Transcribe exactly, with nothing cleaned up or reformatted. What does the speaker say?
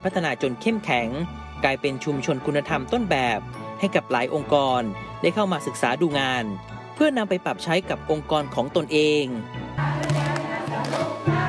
พัฒนาจนเข้มแข็งกลายเป็นชุมชนคุณธรรมต้นแบบให้กับหลายองค์กรได้เข้ามาศึกษาดูงานเพื่อนำไปปรับใช้กับองค์กรของตนเอง